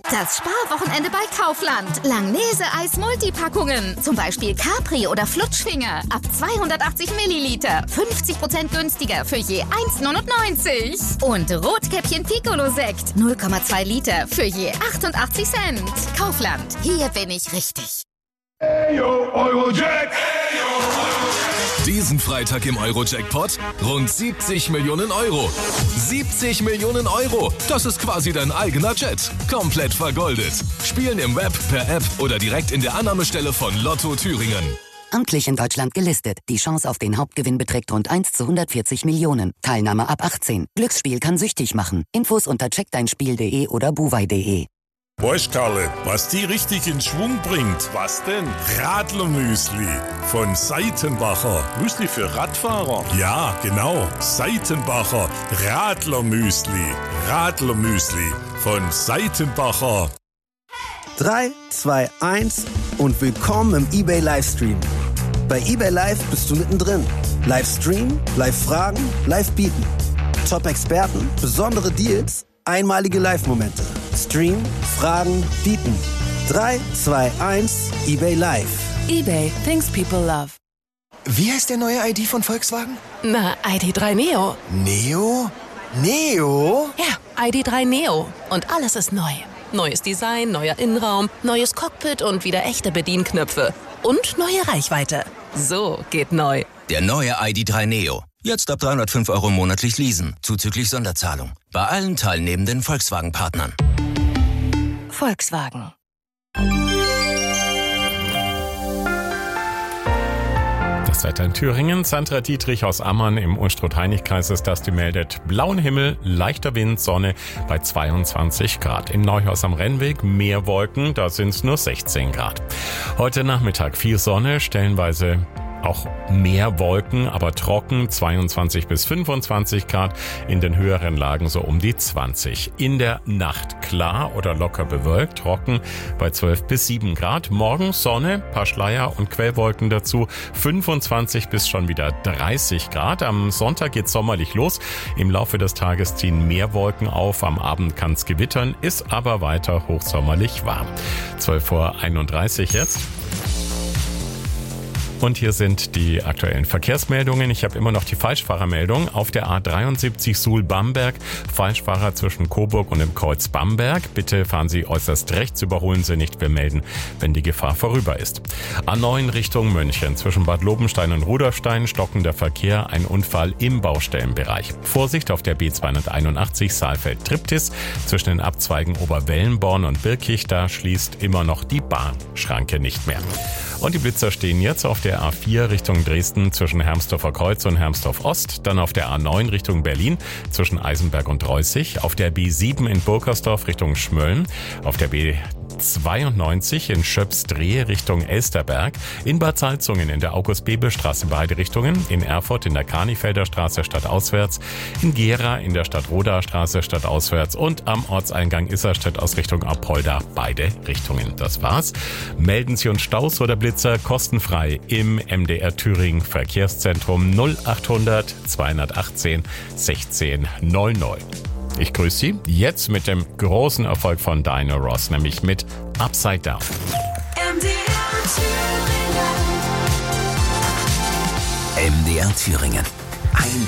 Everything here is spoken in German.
Das Sparwochenende bei Kaufland. Langnese-Eis Multipackungen. Zum Beispiel Capri oder Flutschfinger. Ab 280 Milliliter. 50% günstiger für je 1,99. Und Rotkäppchen Piccolo-Sekt. 0,2 Liter für je 88 Cent. Kaufland. Hier bin ich richtig. Eyo, Eurojack! Diesen Freitag im Eurojackpot rund 70 Millionen Euro. 70 Millionen Euro! Das ist quasi dein eigener Jet. Komplett vergoldet. Spielen im Web, per App oder direkt in der Annahmestelle von Lotto Thüringen. Amtlich in Deutschland gelistet. Die Chance auf den Hauptgewinn beträgt rund 1 zu 140 Millionen. Teilnahme ab 18. Glücksspiel kann süchtig machen. Infos unter checkdeinspiel.de oder buwei.de. Weißt Karle, was die richtig in Schwung bringt? Was denn? Radlermüsli von Seitenbacher. Müsli für Radfahrer? Ja, genau. Seitenbacher Radlermüsli. Radlermüsli von Seitenbacher. 3, 2, 1 und willkommen im eBay Livestream. Bei eBay Live bist du mittendrin. Livestream, Live-Fragen, Live-Bieten. Top-Experten, besondere Deals, einmalige Live-Momente. Stream, Fragen, Bieten. 3, 2, 1, eBay Live. eBay, things people love. Wie heißt der neue ID von Volkswagen? Na, ID3 Neo. Neo? Neo? Ja, ID3 Neo. Und alles ist neu. Neues Design, neuer Innenraum, neues Cockpit und wieder echte Bedienknöpfe. Und neue Reichweite. So geht neu. Der neue ID3 Neo. Jetzt ab 305 € monatlich leasen, zuzüglich Sonderzahlung. Bei allen teilnehmenden Volkswagen-Partnern. Volkswagen. Das Wetter in Thüringen. Sandra Dietrich aus Ammann im Unstrut-Heinig-Kreis ist das, die meldet blauen Himmel, leichter Wind, Sonne bei 22 Grad. In Neuhaus am Rennweg mehr Wolken, da sind es nur 16 Grad. Heute Nachmittag viel Sonne, stellenweise auch mehr Wolken, aber trocken, 22 bis 25 Grad, in den höheren Lagen so um die 20. In der Nacht klar oder locker bewölkt, trocken bei 12 bis 7 Grad. Morgen Sonne, paar Schleier und Quellwolken dazu, 25 bis schon wieder 30 Grad. Am Sonntag geht's sommerlich los. Im Laufe des Tages ziehen mehr Wolken auf, am Abend kann's gewittern, ist aber weiter hochsommerlich warm. 12:31 Uhr jetzt. Und hier sind die aktuellen Verkehrsmeldungen. Ich habe immer noch die Falschfahrermeldung. Auf der A73 Suhl-Bamberg, Falschfahrer zwischen Coburg und dem Kreuz Bamberg. Bitte fahren Sie äußerst rechts, überholen Sie nicht. Wir melden, wenn die Gefahr vorüber ist. A9 Richtung München, zwischen Bad Lobenstein und Rudolfstein, stockender Verkehr, ein Unfall im Baustellenbereich. Vorsicht auf der B281 Saalfeld-Triptis, zwischen den Abzweigen Oberwellenborn und Birkich, da schließt immer noch die Bahnschranke nicht mehr. Und die Blitzer stehen jetzt auf der A4 Richtung Dresden zwischen Hermsdorfer Kreuz und Hermsdorf Ost, dann auf der A9 Richtung Berlin zwischen Eisenberg und Reußig, auf der B7 in Burkersdorf Richtung Schmölln, auf der B92 in Schöpsdrehe Richtung Elsterberg, in Bad Salzungen in der August-Bebel-Straße beide Richtungen, in Erfurt in der Kranifelder Straße stadtauswärts, in Gera in der Stadt-Rodaer Straße stadtauswärts und am Ortseingang Isserstedt aus Richtung Apolda beide Richtungen. Das war's. Melden Sie uns Staus oder Blitzer kostenfrei im MDR Thüringen Verkehrszentrum 0800 218 16 00. Ich grüße Sie jetzt mit dem großen Erfolg von Diana Ross, nämlich mit Upside Down. MDR Thüringen. Ein